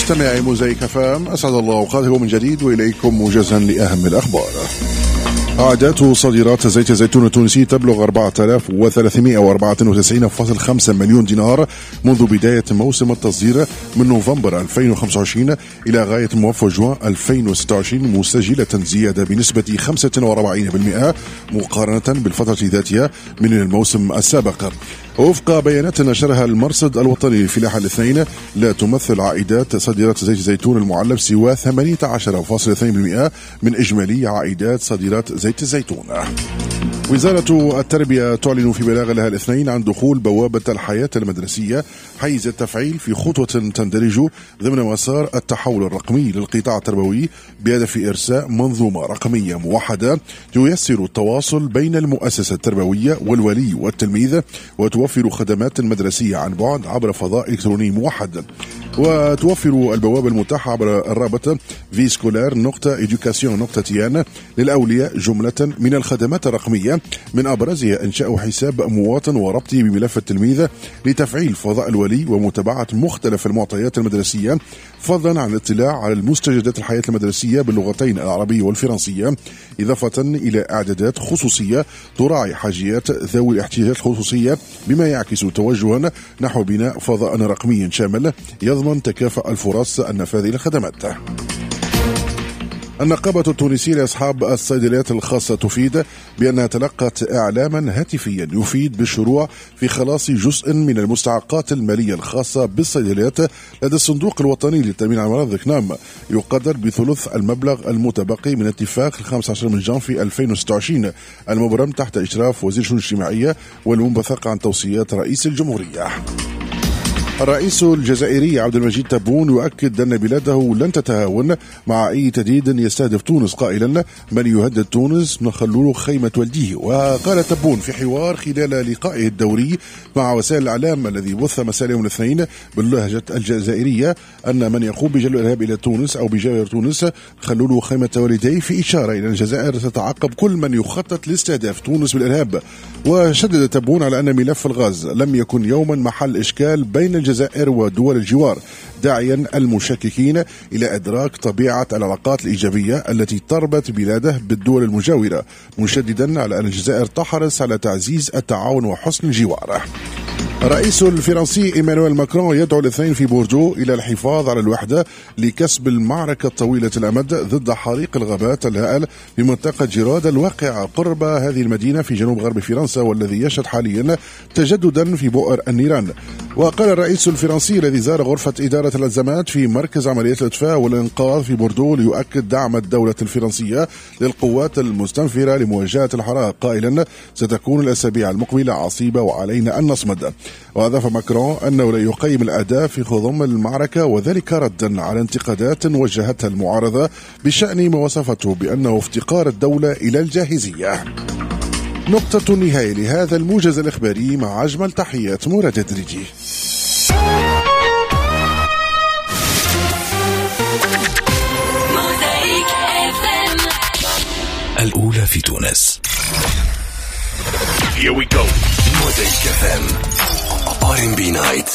مستمعي موزايك فام، أسعد الله أوقاتكم من جديد وإليكم موجزا لأهم الأخبار. عادات صادرات زيت الزيتون التونسي تبلغ 4394.5 مليون دينار منذ بداية موسم التصدير من نوفمبر 2025 إلى غاية موافق جوان 2026، مسجلة زيادة بنسبة 45% مقارنة بالفترة ذاتها من الموسم السابق. وفق بيانات نشرها المرصد الوطني للفلاحة الاثنين، لا تمثل عائدات صادرات زيت الزيتون المعلب سوى 18.2% من إجمالي عائدات صادرات زيت الزيتون. وزارة التربية تعلن في بلاغ لها الاثنين عن دخول بوابة الحياة المدرسية حيز التفعيل في خطوة تندرج ضمن مسار التحول الرقمي للقطاع التربوي بهدف إرساء منظومة رقمية موحدة تيسر التواصل بين المؤسسة التربوية والولي والتلميذ، وتوفر خدمات مدرسية عن بعد عبر فضاء إلكتروني موحد. وتوفر البوابة المتاحة عبر الرابط viscolar.education.tn للأولياء جملة من الخدمات الرقمية، من أبرزها إنشاء حساب مواطن وربطه بملف التلميذ لتفعيل فضاء الولي ومتابعة مختلف المعطيات المدرسية، فضلا عن الاطلاع على المستجدات الحياة المدرسية باللغتين العربية والفرنسية، إضافة إلى إعدادات خصوصية تراعي حاجيات ذوي الاحتياجات الخصوصية، بما يعكس توجها نحو بناء فضاء رقمي شامل يضمن تكافؤ الفرص النفاذ للخدمات. النقابة التونسية لأصحاب الصيدليات الخاصة تفيد بأنها تلقت إعلاما هاتفيا يفيد بالشروع في خلاص جزء من المستحقات المالية الخاصة بالصيدليات لدى الصندوق الوطني للتأمين على الأمراض الكنام، يقدر بثلث المبلغ المتبقي من اتفاق 15 من جانفي 2026 المبرم تحت إشراف وزير الشؤون الاجتماعية والمنبثق عن توصيات رئيس الجمهورية. الرئيس الجزائري عبد المجيد تبون يؤكد أن بلاده لن تتهاون مع أي تهديد يستهدف تونس، قائلا: من يهدد تونس نخلل خيمة والديه. وقال تبون في حوار خلال لقائه الدوري مع وسائل الإعلام الذي بث مساء يوم الاثنين باللهجة الجزائرية أن من يقوم بجلب الإرهاب إلى تونس أو بجاور تونس خللوا خيمة والديه، في إشارة إلى الجزائر تتعقب كل من يخطط لاستهداف تونس بالإرهاب. وشدد تبون على أن ملف الغاز لم يكن يوما محل إشكال بين الجزائر ودول الجوار، داعيا المشككين إلى إدراك طبيعة العلاقات الإيجابية التي تربط بلاده بالدول المجاورة، مشددا على أن الجزائر تحرص على تعزيز التعاون وحسن الجوار. الرئيس الفرنسي إيمانويل ماكرون يدعو الاثنين في بوردو إلى الحفاظ على الوحدة لكسب المعركة الطويلة الأمد ضد حريق الغابات الهائل في منطقة جيراد الواقعة قرب هذه المدينة في جنوب غرب فرنسا، والذي يشهد حاليا تجددا في بؤر النيران. وقال الرئيس الفرنسي الذي زار غرفة إدارة الأزمات في مركز عمليات الإطفاء والإنقاذ في بوردو ليؤكد دعم الدولة الفرنسية للقوات المستنفرة لمواجهة الحرائق، قائلا: ستكون الأسابيع المقبلة عصيبة وعلينا أن نصمد. وأضاف ماكرون أنه لا يقيم الأداء في خضم المعركة، وذلك ردا على انتقادات وجهتها المعارضة بشأن ما وصفته بأنه افتقار الدولة إلى الجاهزية. نقطة النهاية لهذا الموجز الإخباري مع أجمل تحيات مراد الدريجي. الأولى في تونس. Here we go. Mosaic FM R&B Night.